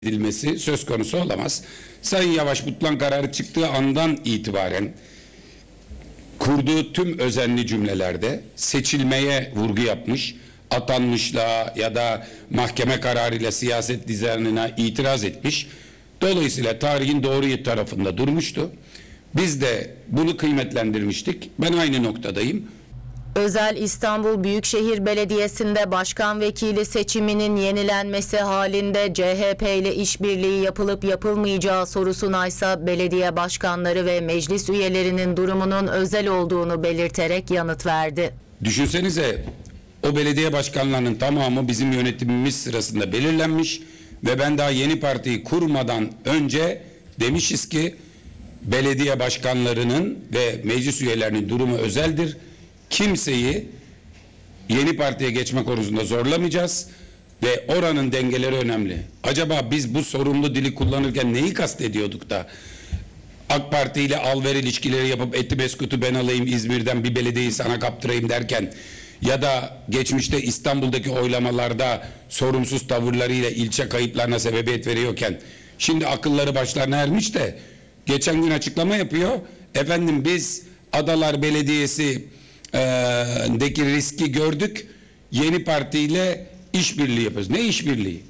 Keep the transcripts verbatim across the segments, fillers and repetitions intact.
edilmesi söz konusu olamaz. Sayın Yavaş butlan kararı çıktığı andan itibaren kurduğu tüm özenli cümlelerde seçilmeye vurgu yapmış, atanmışlığa ya da mahkeme kararıyla siyaset düzenine itiraz etmiş. Dolayısıyla tarihin doğru tarafında durmuştu. Biz de bunu kıymetlendirmiştik. Ben aynı noktadayım. Özel İstanbul Büyükşehir Belediyesi'nde başkan vekili seçiminin yenilenmesi halinde C H P ile işbirliği yapılıp yapılmayacağı sorusuna ise belediye başkanları ve meclis üyelerinin durumunun özel olduğunu belirterek yanıt verdi. Düşünsenize, o belediye başkanlarının tamamı bizim yönetimimiz sırasında belirlenmiş ve ben daha yeni partiyi kurmadan önce demişiz ki belediye başkanlarının ve meclis üyelerinin durumu özeldir. Kimseyi yeni partiye geçme konusunda zorlamayacağız ve oranın dengeleri önemli. Acaba biz bu sorumlu dili kullanırken neyi kastediyorduk da AK Parti ile al-ver ilişkileri yapıp eti beskutu ben alayım İzmir'den bir belediyeyi sana kaptırayım derken ya da geçmişte İstanbul'daki oylamalarda sorumsuz tavırlarıyla ilçe kayıplarına sebebiyet veriyorken şimdi akılları başlarına ermiş de geçen gün açıklama yapıyor. Efendim biz Adalar Belediyesi deki riski gördük. Yeni partiyle işbirliği yapıyoruz. Ne işbirliği?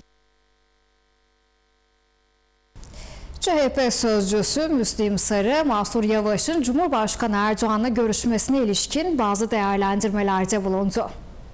C H P sözcüsü Müslim Sarı, Mansur Yavaş'ın Cumhurbaşkanı Erdoğan'la görüşmesine ilişkin bazı değerlendirmelerde bulundu.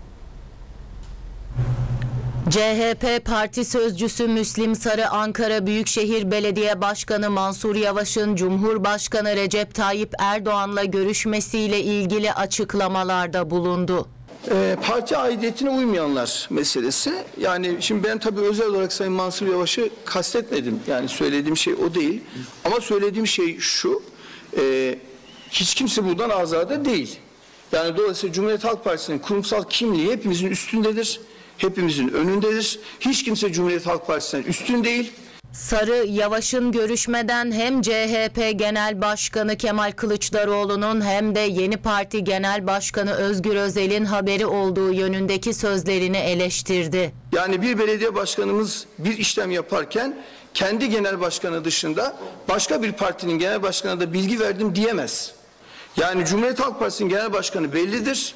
C H P Parti Sözcüsü Müslim Sarı, Ankara Büyükşehir Belediye Başkanı Mansur Yavaş'ın Cumhurbaşkanı Recep Tayyip Erdoğan'la görüşmesiyle ilgili açıklamalarda bulundu. E, parti aidiyetine uymayanlar meselesi. Yani şimdi ben tabii özel olarak Sayın Mansur Yavaş'ı kastetmedim. Yani söylediğim şey o değil. Ama söylediğim şey şu, e, hiç kimse buradan azade değil. Yani dolayısıyla Cumhuriyet Halk Partisi'nin kurumsal kimliği hepimizin üstündedir. Hepimizin önündedir. Hiç kimse Cumhuriyet Halk Partisi'nden üstün değil. Sarı, Yavaş'ın görüşmeden hem C H P Genel Başkanı Kemal Kılıçdaroğlu'nun hem de Yeni Parti Genel Başkanı Özgür Özel'in haberi olduğu yönündeki sözlerini eleştirdi. Yani bir belediye başkanımız bir işlem yaparken kendi genel başkanı dışında başka bir partinin genel başkanına da bilgi verdim diyemez. Yani Cumhuriyet Halk Partisi'nin genel başkanı bellidir.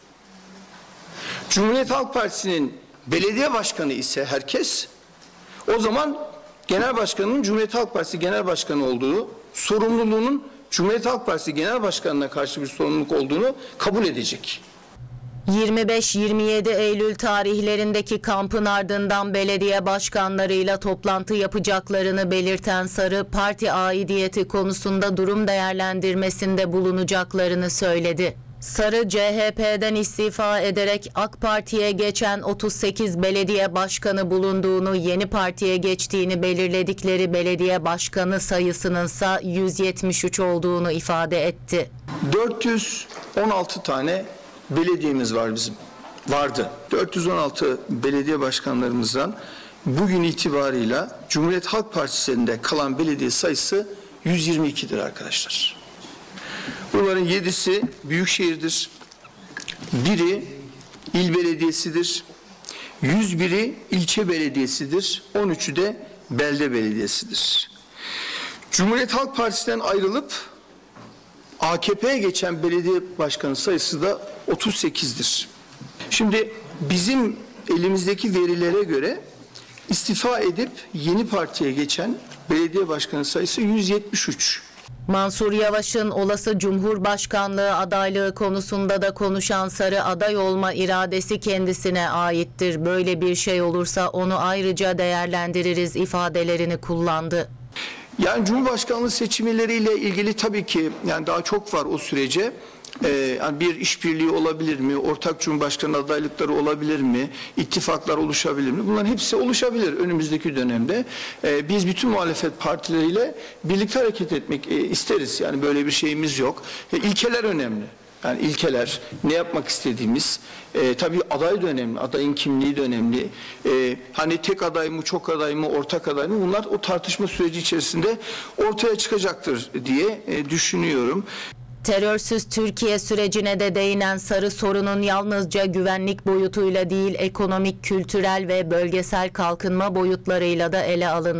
Cumhuriyet Halk Partisi'nin belediye başkanı ise herkes, o zaman genel başkanının Cumhuriyet Halk Partisi genel başkanı olduğu, sorumluluğunun Cumhuriyet Halk Partisi genel başkanına karşı bir sorumluluk olduğunu kabul edecek. yirmi beş yirmi yedi Eylül tarihlerindeki kampın ardından belediye başkanlarıyla toplantı yapacaklarını belirten Sarı, parti aidiyeti konusunda durum değerlendirmesinde bulunacaklarını söyledi. Sarı, C H P'den istifa ederek AK Parti'ye geçen otuz sekiz belediye başkanı bulunduğunu, Yeni Parti'ye geçtiğini belirledikleri belediye başkanı sayısının ise yüz yetmiş üç olduğunu ifade etti. dört yüz on altı tane belediyemiz var bizim. Vardı. dört yüz on altı belediye başkanlarımızdan bugün itibarıyla Cumhuriyet Halk Partisi'nde kalan belediye sayısı yüz yirmi iki'dir arkadaşlar. Bunların yedisi büyükşehirdir, biri il belediyesidir, yüz biri ilçe belediyesidir, on üçü de belde belediyesidir. Cumhuriyet Halk Partisi'nden ayrılıp A K P'ye geçen belediye başkanı sayısı da otuz sekiz'dir. Şimdi bizim elimizdeki verilere göre istifa edip Yeni Parti'ye geçen belediye başkanı sayısı yüz yetmiş üç. Mansur Yavaş'ın olası Cumhurbaşkanlığı adaylığı konusunda da konuşan Sarı, aday olma iradesi kendisine aittir. Böyle bir şey olursa onu ayrıca değerlendiririz ifadelerini kullandı. Yani Cumhurbaşkanlığı seçimleriyle ilgili tabii ki yani daha çok var o sürece. Ee, yani bir işbirliği olabilir mi? Ortak Cumhurbaşkanı adaylıkları olabilir mi? İttifaklar oluşabilir mi? Bunların hepsi oluşabilir önümüzdeki dönemde. Ee, biz bütün muhalefet partileriyle birlikte hareket etmek e, isteriz. Yani böyle bir şeyimiz yok. E, ilkeler önemli. Yani ilkeler, ne yapmak istediğimiz, e, tabii aday da önemli, adayın kimliği de önemli. E, hani tek aday mı, çok aday mı, ortak aday mı, bunlar o tartışma süreci içerisinde ortaya çıkacaktır diye e, düşünüyorum. Terörsüz Türkiye sürecine de değinen Sarı, sorunun yalnızca güvenlik boyutuyla değil, ekonomik, kültürel ve bölgesel kalkınma boyutlarıyla da ele alınması